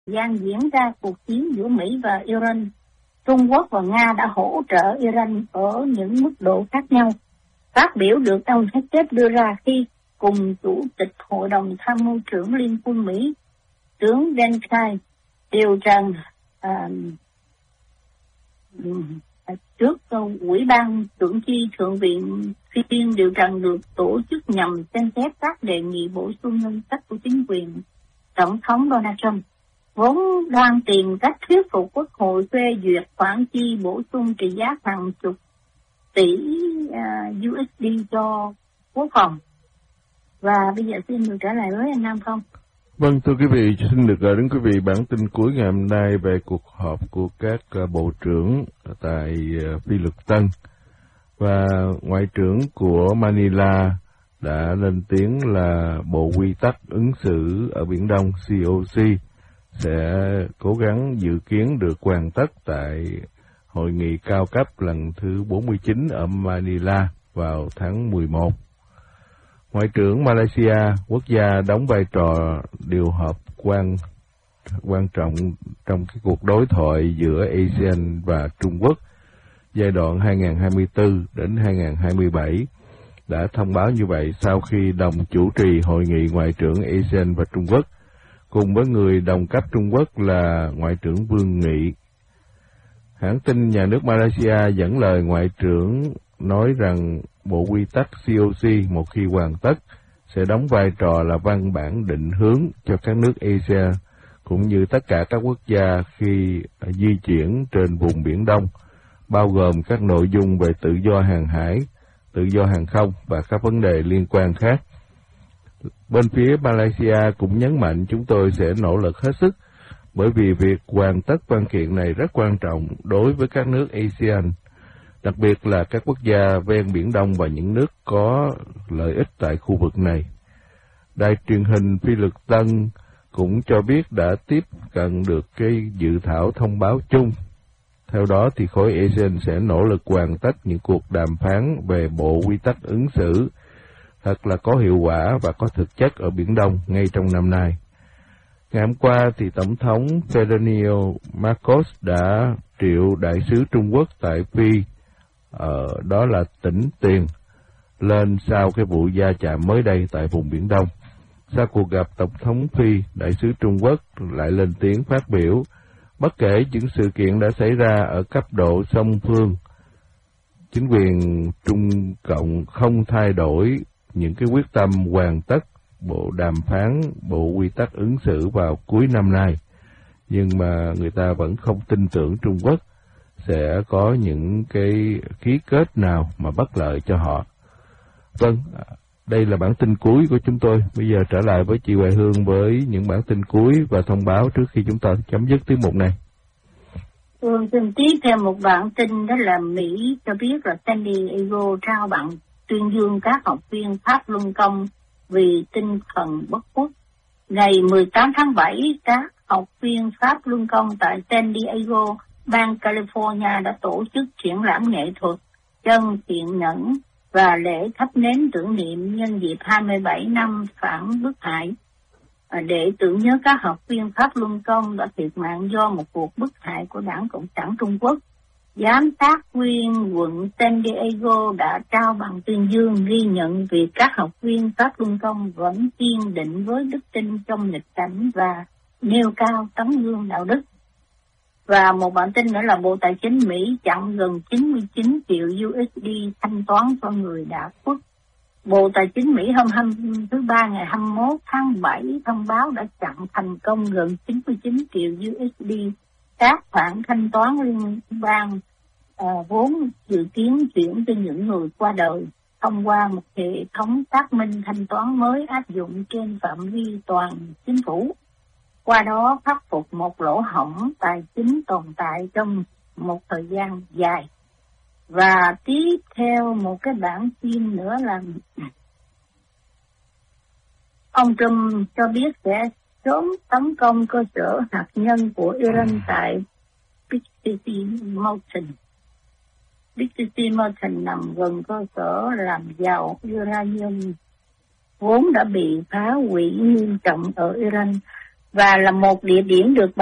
gian diễn ra cuộc chiến giữa Mỹ và Iran, Trung Quốc và Nga đã hỗ trợ Iran ở những mức độ khác nhau. Phát biểu được ông Hecep đưa ra khi cùng Chủ tịch Hội đồng Tham mưu trưởng Liên quân Mỹ, tướng Denkai, điều trần trước Ủy ban Thượng chi Thượng viện phiên điều trần được tổ chức nhằm xem xét các đề nghị bổ sung ngân sách của chính quyền Tổng thống Donald Trump, vốn đang tìm cách thuyết phục Quốc hội phê duyệt khoản chi bổ sung trị giá hàng chục tỷ USD cho quốc phòng. Và bây giờ xin được trả lời với anh Nam Phong. Vâng, thưa quý vị, xin được gửi đến quý vị bản tin cuối ngày hôm nay về cuộc họp của các bộ trưởng tại Phi Luật Tân. Và Ngoại trưởng của Manila đã lên tiếng là Bộ Quy tắc ứng xử ở Biển Đông COC sẽ cố gắng dự kiến được hoàn tất tại Hội nghị cao cấp lần thứ 49 ở Manila vào tháng 11. Ngoại trưởng Malaysia, quốc gia đóng vai trò điều hợp quan trọng trong cái cuộc đối thoại giữa ASEAN và Trung Quốc giai đoạn 2024 đến 2027, đã thông báo như vậy sau khi đồng chủ trì hội nghị ngoại trưởng ASEAN và Trung Quốc, cùng với người đồng cấp Trung Quốc là Ngoại trưởng Vương Nghị. Hãng tin nhà nước Malaysia dẫn lời Ngoại trưởng nói rằng Bộ Quy tắc COC một khi hoàn tất sẽ đóng vai trò là văn bản định hướng cho các nước ASEAN cũng như tất cả các quốc gia khi di chuyển trên vùng Biển Đông, bao gồm các nội dung về tự do hàng hải, tự do hàng không và các vấn đề liên quan khác. Bên phía Malaysia cũng nhấn mạnh chúng tôi sẽ nỗ lực hết sức, bởi vì việc hoàn tất văn kiện này rất quan trọng đối với các nước ASEAN, đặc biệt là các quốc gia ven Biển Đông và những nước có lợi ích tại khu vực này. Đài truyền hình Phi Luật Tân cũng cho biết đã tiếp cận được cái dự thảo thông báo chung. Theo đó thì khối ASEAN sẽ nỗ lực hoàn tất những cuộc đàm phán về Bộ Quy tắc ứng xử thật là có hiệu quả và có thực chất ở Biển Đông ngay trong năm nay. Ngày hôm qua thì Tổng thống Ferdinand Marcos đã triệu đại sứ Trung Quốc tại Phi, đó là tỉnh Tiền, lên sau cái vụ va chạm mới đây tại vùng Biển Đông. Sau cuộc gặp Tổng thống Phi, đại sứ Trung Quốc lại lên tiếng phát biểu, bất kể những sự kiện đã xảy ra ở cấp độ song phương, chính quyền Trung Cộng không thay đổi những cái quyết tâm hoàn tất bộ đàm phán Bộ Quy tắc ứng xử vào cuối năm nay, nhưng mà người ta vẫn không tin tưởng Trung Quốc sẽ có những cái ký kết nào mà bất lợi cho họ. Vâng, đây là bản tin cuối của chúng tôi. Bây giờ trở lại với chị Hoài Hương với những bản tin cuối và thông báo trước khi chúng ta chấm dứt tiết mục này. Xin tiếp theo một bản tin, đó là Mỹ cho biết là San Diego trao bằng tuyên dương các học viên Pháp luân công vì tinh thần bất khuất. Ngày 18 tháng 7, các học viên Pháp luân công tại San Diego, bang California đã tổ chức triển lãm nghệ thuật Chân Thiện Nhẫn và lễ thắp nến tưởng niệm nhân dịp 27 năm phản bức hại, để tưởng nhớ các học viên Pháp luân công đã thiệt mạng do một cuộc bức hại của Đảng Cộng sản Trung Quốc. Giám sát viên quận San Diego đã trao bằng tuyên dương ghi nhận việc các học viên Pháp luân công vẫn kiên định với đức tin trong nghịch cảnh và nêu cao tấm gương đạo đức. Và một bản tin nữa là Bộ Tài chính Mỹ chặn gần 99 triệu USD thanh toán cho người đã khuất. Bộ Tài chính Mỹ hôm thứ Ba ngày 21 tháng 7 thông báo đã chặn thành công gần 99 triệu USD các khoản thanh toán liên bang vốn dự kiến chuyển cho những người qua đời thông qua một hệ thống xác minh thanh toán mới áp dụng trên phạm vi toàn chính phủ. Qua đó khắc phục một lỗ hổng tài chính tồn tại trong một thời gian dài. Và tiếp theo một cái bản tin nữa là ông Trump cho biết sẽ sớm tấn công cơ sở hạt nhân của Iran tại Big City Mountain. Big City Mountain nằm gần cơ sở làm giàu uranium vốn đã bị phá hủy nghiêm trọng ở Iran. và là một địa điểm được